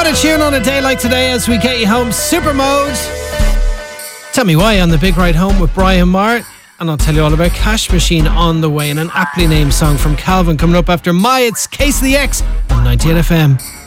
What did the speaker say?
What a tune on a day like today as we get you home. Super Mode. Tell Me Why on the Big Ride Home with Brian Maher. And I'll tell you all about Cash Machine on the way and an aptly named song from Calvin coming up after it's Case of the X on 98 FM.